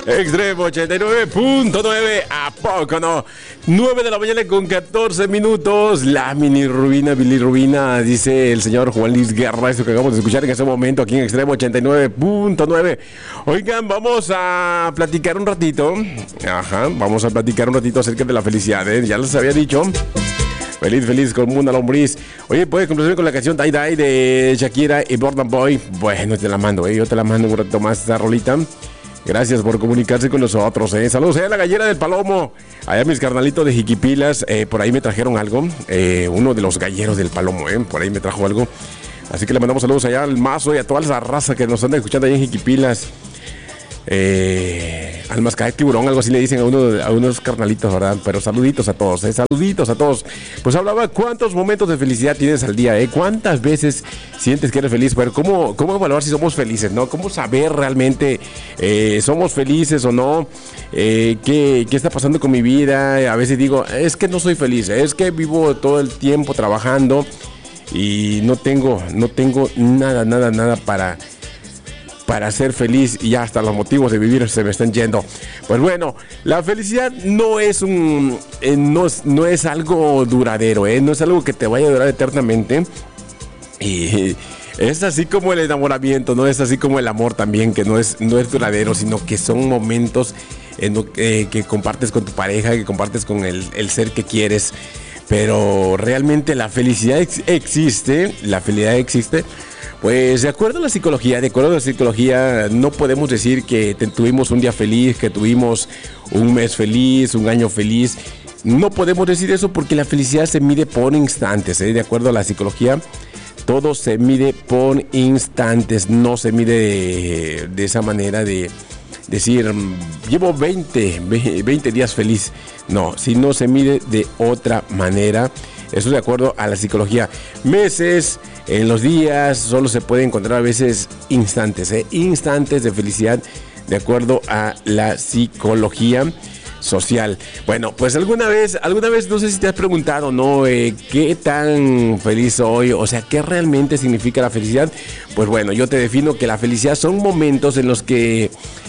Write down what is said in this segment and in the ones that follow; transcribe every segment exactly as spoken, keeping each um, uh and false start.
Extremo ochenta y nueve punto nueve, ¿a poco no? nueve de la mañana con catorce minutos. La mini rubina, bilirrubina, dice el señor Juan Luis Guerra. Esto que acabamos de escuchar en ese momento aquí en Extremo ochenta y nueve punto nueve. Oigan, vamos a platicar un ratito. Ajá, vamos a platicar un ratito acerca de la felicidad, ¿eh? Ya les había dicho. Feliz, feliz como una lombriz. Oye, ¿puedes complacerme con la canción Die Die de Shakira y Burna Boy? Bueno, te la mando, ¿eh? Yo te la mando un rato más esta rolita. Gracias por comunicarse con nosotros, ¿eh? Saludos, ¿eh? A la gallera del Palomo. Allá mis carnalitos de Jiquipilas, eh, por ahí me trajeron algo. Eh, uno de los galleros del Palomo, ¿eh? Por ahí me trajo algo. Así que le mandamos saludos allá al Mazo y a toda esa raza que nos anda escuchando ahí en Jiquipilas. Eh, al mascada de tiburón, algo así le dicen a, uno, a unos carnalitos, ¿verdad? Pero saluditos a todos, ¿eh? Saluditos a todos. Pues hablaba, ¿cuántos momentos de felicidad tienes al día, eh? ¿Cuántas veces sientes que eres feliz? Pero ¿cómo, cómo evaluar si somos felices, no? ¿Cómo saber realmente eh, somos felices o no? Eh, ¿qué, ¿Qué está pasando con mi vida? A veces digo, es que no soy feliz, es que vivo todo el tiempo trabajando y no tengo, no tengo nada, nada, nada para... para ser feliz, y ya hasta los motivos de vivir se me están yendo. Pues bueno, la felicidad no es un eh, no, es, no es algo duradero, ¿eh? No es algo que te vaya a durar eternamente. Y es así como el enamoramiento, no es así como el amor también, que no es, no es duradero, sino que son momentos en lo, eh, que compartes con tu pareja, que compartes con el, el ser que quieres. Pero realmente la felicidad ex- existe, la felicidad existe. Pues de acuerdo a la psicología, de acuerdo a la psicología, no podemos decir que te, tuvimos un día feliz, que tuvimos un mes feliz, un año feliz. No podemos decir eso porque la felicidad se mide por instantes, ¿eh? De acuerdo a la psicología, todo se mide por instantes, no se mide de, de esa manera de decir, llevo veinte, veinte días feliz. No, si no se mide de otra manera. Eso de acuerdo a la psicología. Meses, en los días, solo se puede encontrar a veces instantes, ¿eh? Instantes de felicidad, de acuerdo a la psicología social. Bueno, pues alguna vez, alguna vez, no sé si te has preguntado, ¿no? Eh, ¿Qué tan feliz soy? O sea, ¿qué realmente significa la felicidad? Pues bueno, yo te defino que la felicidad son momentos en los que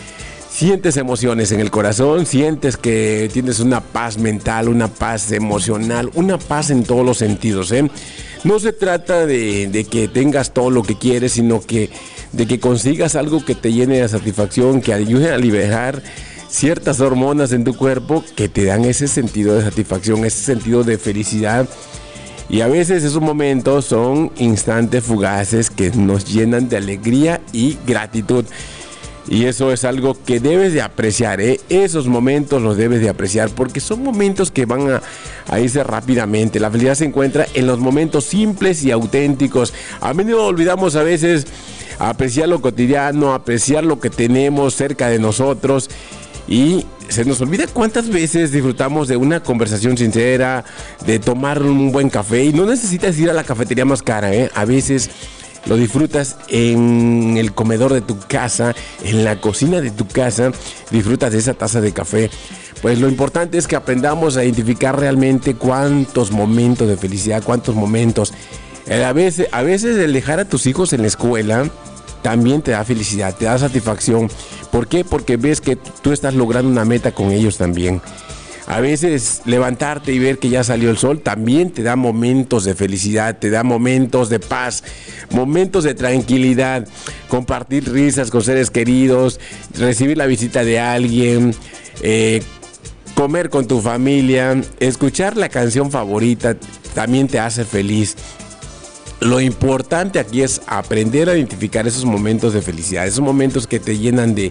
sientes emociones en el corazón, sientes que tienes una paz mental, una paz emocional, una paz en todos los sentidos, ¿eh? No se trata de, de que tengas todo lo que quieres, sino que de que consigas algo que te llene de satisfacción, que ayude a liberar ciertas hormonas en tu cuerpo que te dan ese sentido de satisfacción, ese sentido de felicidad. Y a veces esos momentos son instantes fugaces que nos llenan de alegría y gratitud. Y eso es algo que debes de apreciar, ¿eh? Esos momentos los debes de apreciar porque son momentos que van a, a irse rápidamente. La felicidad se encuentra en los momentos simples y auténticos. A menudo olvidamos a veces apreciar lo cotidiano, apreciar lo que tenemos cerca de nosotros. Y se nos olvida cuántas veces disfrutamos de una conversación sincera, de tomar un buen café. Y no necesitas ir a la cafetería más cara, ¿eh? A veces lo disfrutas en el comedor de tu casa, en la cocina de tu casa, disfrutas de esa taza de café. Pues lo importante es que aprendamos a identificar realmente cuántos momentos de felicidad, cuántos momentos. A veces, a veces el dejar a tus hijos en la escuela también te da felicidad, te da satisfacción. ¿Por qué? Porque ves que tú estás logrando una meta con ellos también. A veces levantarte y ver que ya salió el sol también te da momentos de felicidad, te da momentos de paz, momentos de tranquilidad, compartir risas con seres queridos, recibir la visita de alguien, eh, comer con tu familia, escuchar la canción favorita también te hace feliz. Lo importante aquí es aprender a identificar esos momentos de felicidad, esos momentos que te llenan de...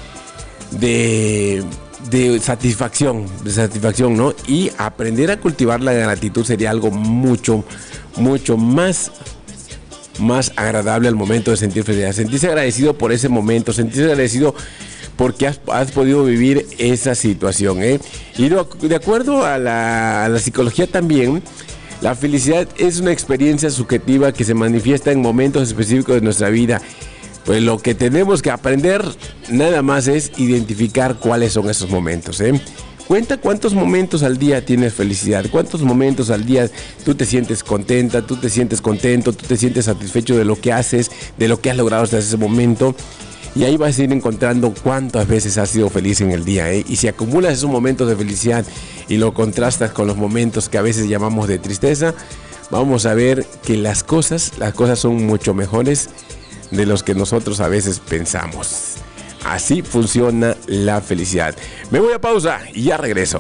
de de satisfacción, de satisfacción, ¿no? Y aprender a cultivar la gratitud sería algo mucho, mucho más, más agradable al momento de sentir felicidad. Sentirse agradecido por ese momento, sentirse agradecido porque has, has podido vivir esa situación, ¿eh? Y de, de acuerdo a la, a la psicología también, la felicidad es una experiencia subjetiva que se manifiesta en momentos específicos de nuestra vida. Pues lo que tenemos que aprender nada más es identificar cuáles son esos momentos, ¿eh? Cuenta cuántos momentos al día tienes felicidad, cuántos momentos al día tú te sientes contenta, tú te sientes contento, tú te sientes satisfecho de lo que haces, de lo que has logrado hasta ese momento. Y ahí vas a ir encontrando cuántas veces has sido feliz en el día, ¿eh? Y si acumulas esos momentos de felicidad y lo contrastas con los momentos que a veces llamamos de tristeza, vamos a ver que las cosas, las cosas son mucho mejores de los que nosotros a veces pensamos. Así funciona la felicidad. Me voy a pausa y ya regreso.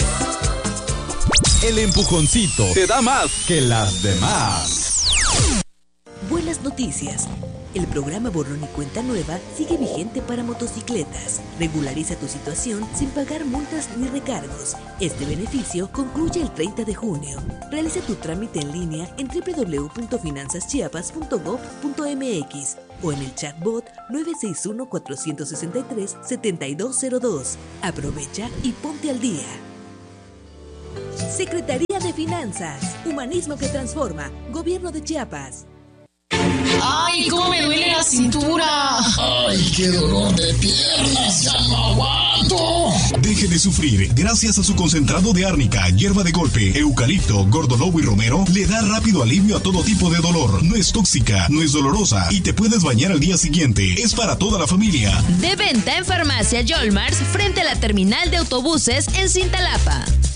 El empujoncito te da más que las demás. Buenas noticias. El programa Borrón y Cuenta Nueva sigue vigente para motocicletas. Regulariza tu situación sin pagar multas ni recargos. Este beneficio concluye el treinta de junio. Realiza tu trámite en línea en doble u doble u doble u punto finanzas chiapas punto gob punto eme equis o en el chatbot nueve seis uno, cuatro seis tres, siete dos cero dos. Aprovecha y ponte al día. Secretaría de Finanzas. Humanismo que transforma. Gobierno de Chiapas. ¡Ay, cómo me duele la cintura! ¡Ay, qué dolor de piernas! ¡Ya no aguanto! Deje de sufrir. Gracias a su concentrado de árnica, hierba de golpe, eucalipto, gordolobo y romero, le da rápido alivio a todo tipo de dolor. No es tóxica, no es dolorosa y te puedes bañar al día siguiente. Es para toda la familia. De venta en Farmacia Yolmars frente a la terminal de autobuses en Cintalapa.